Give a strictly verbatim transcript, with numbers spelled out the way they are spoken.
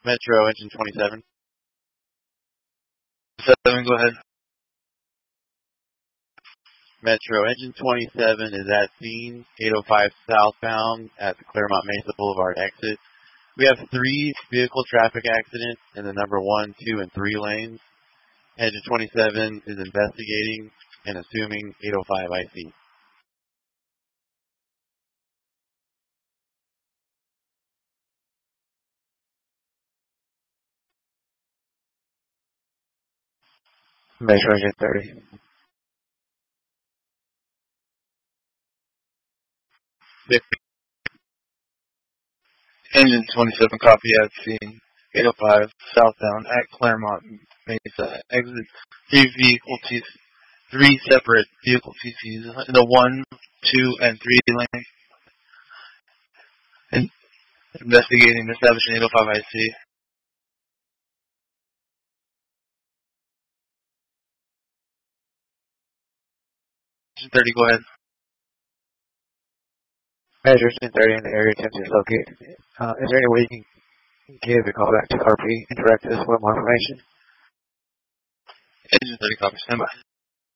Metro, engine twenty-seven. Seven, go ahead. Metro, engine twenty-seven is at scene, eight oh five southbound at the Claremont Mesa Boulevard exit. We have three vehicle traffic accidents in the number one, two, and three lanes. Engine twenty-seven is investigating and assuming eight oh five I C. Metro, engine thirty. Engine twenty-seven, copy at scene, eight oh five southbound at Claremont Mesa exit. Three vehicle T C, three separate vehicle T Cs in the one, two, and three lane. And investigating, establishing eight oh five I C. Engine thirty, go ahead. Metro, engine thirty in the area attempts to locate. Uh, is there any way you can give a call back to R P and direct us with more information? Engine thirty, copy, stand by.